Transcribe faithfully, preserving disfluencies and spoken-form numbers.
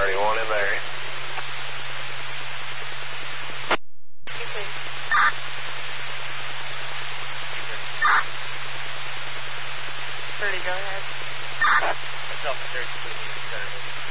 thirty-one in there. thirty, go ahead. It's up to thirty-two service.